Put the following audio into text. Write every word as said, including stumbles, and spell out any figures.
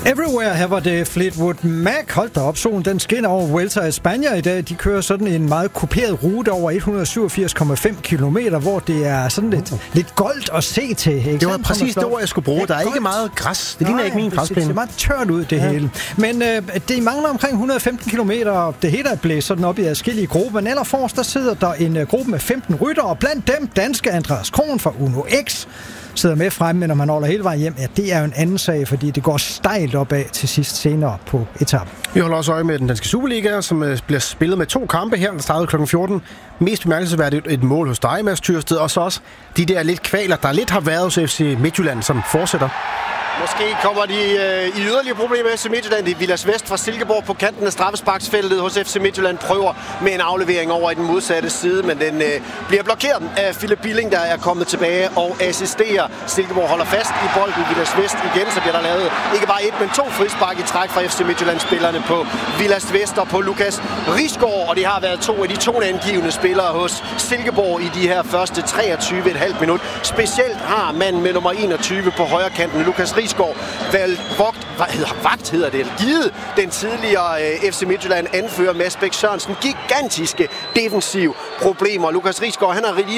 Everywhere, her var det Fleetwood Mac. Hold da op, solen den skinner over Vuelta i Spanien i dag. De kører sådan en meget kuperet rute over et hundrede syvogfirs komma fem kilometer, hvor det er sådan lidt, uh. lidt goldt at se til. Ikke? Det var præcis det ord, jeg skulle bruge. Der er ikke meget græs. Det ligner ikke min græsplæne. Det ser meget tørt ud, det ja. hele. Men øh, det mangler omkring et hundrede og femten kilometer, og det hele er blæst sådan op i adskillige grupper. Men allerforrest, der sidder der en uh, gruppe med femten ryttere, og blandt dem danske Andreas Kron fra Uno X sidder med fremme, men når man holder hele vejen hjem, ja, det er jo en anden sag, fordi det går stejlt opad til sidst senere på etappen. Vi holder også øje med den danske Superliga, som øh, bliver spillet med to kampe her, der startede klokken fjorten. Mest bemærkelsesværdigt et mål hos dig, Mads Tyrsted, og så også de der lidt kvaler, der lidt har været hos F C Midtjylland, som fortsætter. Måske kommer de øh, i yderligere problemer med F C Midtjylland. Det er Vilas Vest fra Silkeborg på kanten af straffesparksfeltet hos F C Midtjylland. Prøver med en aflevering over i den modsatte side, men den øh, bliver blokeret af Philip Billing, der er kommet tilbage og assisterer. Silkeborg holder fast i bolden. Vilas Vest igen, så bliver der lavet ikke bare et, men to frispark i træk fra F C Midtjylland-spillerne på Vilas Vest og på Lukas Risgaard. Og det har været to af de toneangivende spillere hos Silkeborg i de her første treogtyve komma fem minut. Specielt har manden med nummer enogtyve på højre kanten, Lukas Risgaard, valgt vogt, hvad hedder, vagt hedder det, givet den tidligere øh, F C Midtjylland anfører Mads Bæk Sørensen gigantiske defensiv problemer. Lukas Risgaard, han har lige